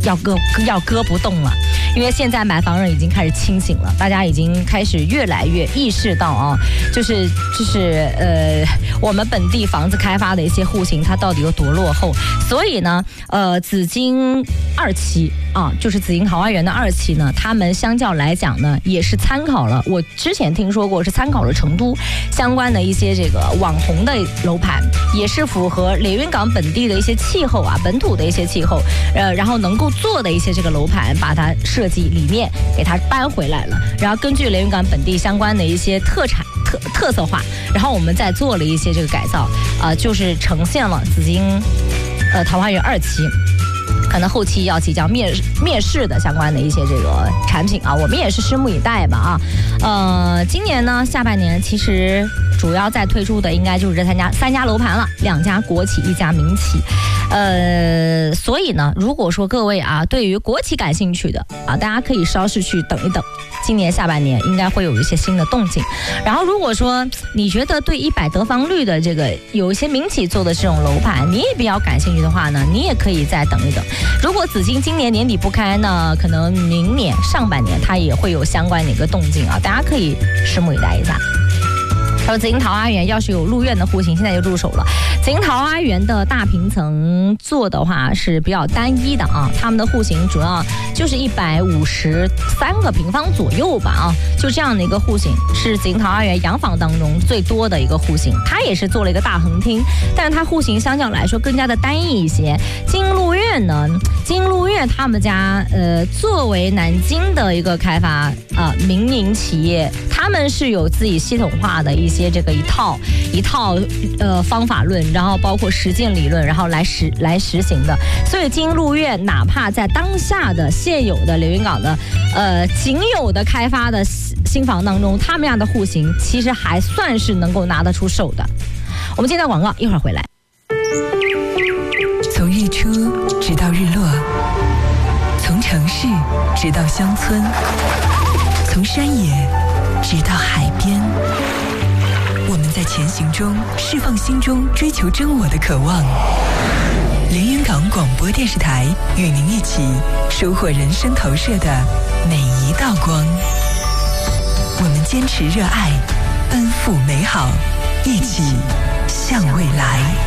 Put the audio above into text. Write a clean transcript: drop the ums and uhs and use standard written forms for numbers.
要割不动了，因为现在买房人已经开始清醒了，大家已经开始越来越意识到啊，就是我们本地房子开发的一些户型它到底有多落后，所以呢，紫金2期啊，就是紫金桃花源的2期呢，他们相较来讲呢，也是参考了我之前听说过是参考了成都相关的一些这个网红的楼盘，也是符合连云港本地的一些气候啊，本土的一些气候，然后能够做的一些这个楼盘，把它设计理念给它搬回来了，然后根据连云港本地相关的一些特色化，然后我们再做了一些这个改造，就是呈现了紫金桃花源2期。可能后期要即将面世的相关的一些这个产品啊，我们也是拭目以待吧啊。今年呢下半年其实主要在推出的应该就是这三家楼盘了，2家国企1家民企。所以呢，如果说各位啊对于国企感兴趣的啊，大家可以稍事去等一等，今年下半年应该会有一些新的动静。然后如果说你觉得对100得房率的这个有一些民企做的这种楼盘你也比较感兴趣的话呢，你也可以再等一等。如果紫金今年年底不开呢，可能明年上半年它也会有相关的一个动静啊，大家可以拭目以待一下。还有紫金桃花源要是有入院的户型，现在就入手了。紫金桃花源的大平层做的话是比较单一的啊，他们的户型主要就是153个平方左右吧啊，就这样的一个户型是紫金桃花源洋房当中最多的一个户型。它也是做了一个大横厅，但是它户型相较来说更加的单一一些。金鹿苑呢，金鹿苑他们家作为南京的一个开发民营企业，他们是有自己系统化的一些这个一套方法论，然后包括实践理论，然后来实行的。所以金鹿苑哪怕在当下的现有的连云港的仅有的开发的新房当中，他们家的户型其实还算是能够拿得出手的。我们接到广告，一会儿回来。 从日出直到日落，从城市直到乡村，从山野直到海边，我们在前行中释放心中追求真我的渴望。连云港广播电视台与您一起收获人生投射的每一道光。我们坚持热爱，奔赴美好，一起向未来。